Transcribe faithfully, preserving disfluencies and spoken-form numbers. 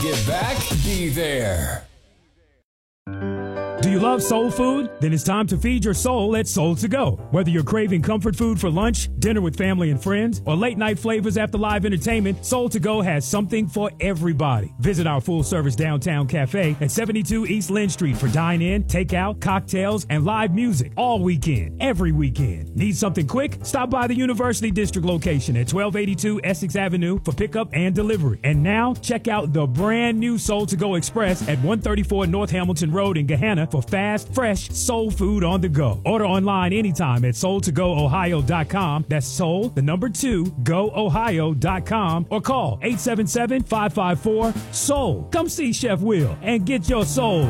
Get back, be there. Do you love soul food? Then it's time to feed your soul at Soul to Go. Whether you're craving comfort food for lunch, dinner with family and friends, or late night flavors after live entertainment, Soul to Go has something for everybody. Visit our full service downtown cafe at seventy-two East Lynn Street for dine-in, takeout, cocktails, and live music all weekend, every weekend. Need something quick? Stop by the University District location at twelve eighty-two Essex Avenue for pickup and delivery. And now, check out the brand new Soul to Go Express at one thirty-four North Hamilton Road in Gahanna for fast, fresh soul food on the go. Order online anytime at soul to go ohio dot com. That's soul, the number two, go ohio dot com, or call eight seven seven, five five four, SOUL. Come see Chef Will and get your soul